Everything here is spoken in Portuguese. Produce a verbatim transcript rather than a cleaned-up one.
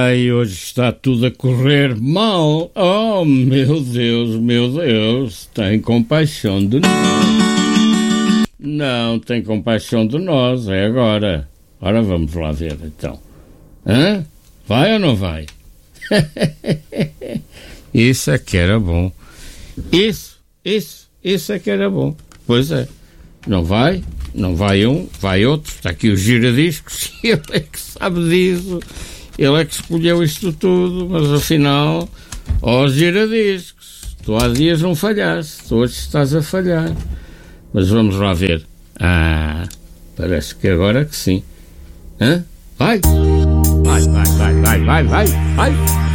Ai, hoje está tudo a correr mal. Oh, meu Deus, meu Deus, tem compaixão de nós. Não tem compaixão de nós, é agora. Ora, vamos lá ver, então. Hã? Vai ou não vai? Isso é que era bom. Isso, isso, isso é que era bom. Pois é. Não vai, não vai um, vai outro. Está aqui o giradiscos, ele é que sabe disso. Ele é que escolheu isto tudo, mas afinal, ó giradiscos, tu há dias não falhaste, hoje estás a falhar. Mas vamos lá ver. Ah, parece que agora que sim. Hã? Vai! Vai, vai, vai, vai, vai, vai, vai!